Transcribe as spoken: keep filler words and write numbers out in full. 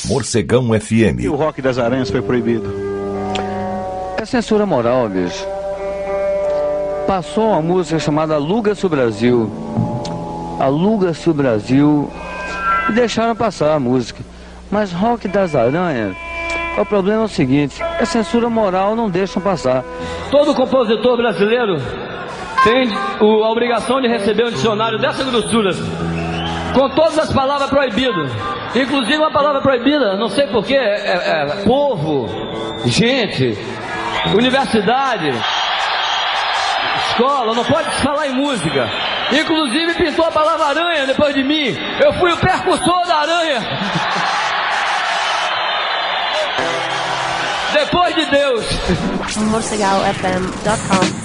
Morcegão F M. E o Rock das Aranhas foi proibido. É censura moral, bicho. Passou uma música chamada Aluga-se o Brasil. Aluga-se o Brasil. E deixaram passar a música. Mas Rock das Aranhas, o problema é o seguinte: é censura moral, não deixam passar. Todo compositor brasileiro tem o, a obrigação de receber um dicionário dessa grossura, com todas as palavras proibidas. Inclusive uma palavra proibida, não sei porquê, é, é, é povo, gente, universidade, escola, não pode se falar em música. Inclusive pintou a palavra aranha depois de mim. Eu fui o percussor da aranha. Depois de Deus. morcegal f m ponto com